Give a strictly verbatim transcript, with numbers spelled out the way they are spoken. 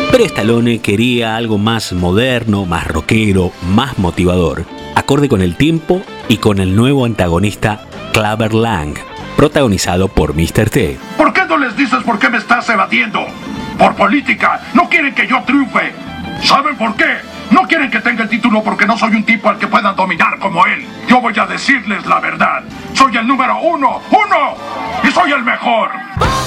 Pero Stallone quería algo más moderno, más rockero, más motivador, acorde con el tiempo y con el nuevo antagonista Clubber Lang, protagonizado por míster T. ¿Por qué no les dices por qué me estás evadiendo? Por política, no quieren que yo triunfe. ¿Saben por qué? No quieren que tenga el título porque no soy un tipo al que puedan dominar como él. Yo voy a decirles la verdad. Soy el número uno, uno, y soy el mejor.